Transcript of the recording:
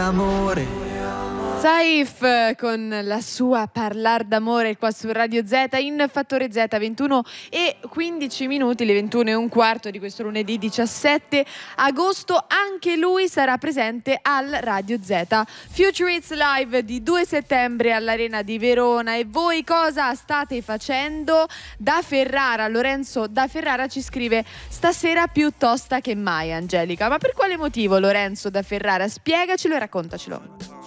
amore. Saif con la sua Parlar d'amore qua su Radio Z in Fattore Z, 21 e 15 minuti, le 21 e un quarto di questo lunedì 17 agosto. Anche lui sarà presente al Radio Z Future Hits Live di 2 settembre all'Arena di Verona. E voi cosa state facendo? Da Ferrara, Lorenzo da Ferrara ci scrive: stasera più tosta che mai, Angelica. Ma per quale motivo, Lorenzo da Ferrara? Spiegacelo e raccontacelo.